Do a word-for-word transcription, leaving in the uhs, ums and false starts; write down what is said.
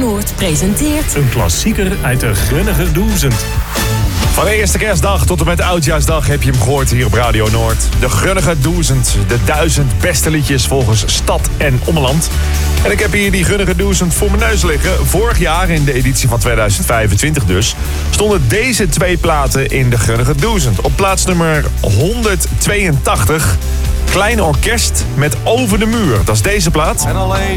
Noord presenteert... Een klassieker uit de Grunnige Duizend. Van de eerste kerstdag tot en met Oudjaarsdag heb je hem gehoord hier op Radio Noord. De Grunnige Duizend, de duizend beste liedjes volgens stad en omland. En ik heb hier die Grunnige Duizend voor mijn neus liggen. Vorig jaar, in de editie van tweeduizend vijfentwintig dus, stonden deze twee platen in de Grunnige Duizend. Op plaats nummer honderdtweeëntachtig, Klein Orkest met Over de Muur. Dat is deze plaat. En alleen